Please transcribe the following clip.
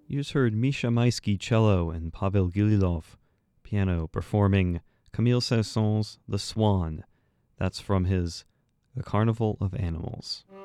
You just heard Misha Maisky cello and Pavel Gililov piano performing Camille Saint-Saëns' The Swan. That's from his The Carnival of Animals.